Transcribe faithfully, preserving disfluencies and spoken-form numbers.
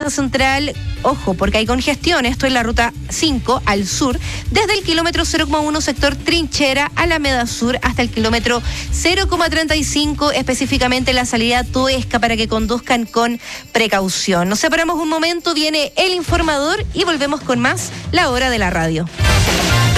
autopista central, ojo, porque hay congestión, esto es la ruta cinco al sur, desde el kilómetro cero coma uno sector Trinchera, Alameda Sur, hasta el kilómetro cero coma treinta y cinco, específicamente la salida Toesca, para que conduzcan con precaución. Nos separamos un momento, viene el informador y volvemos con más La Hora de la Radio.